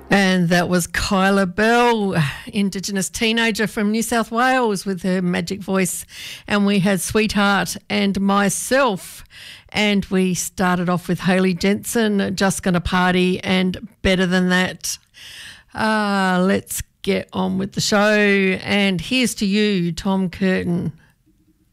And that was Kyla Bell, Indigenous teenager from New South Wales with her magic voice. And we had Sweetheart and Myself. And we started off with Hayley Jensen, Just Gonna Party, and Better Than That. Let's get on with the show. And here's to you, Tom Curtin.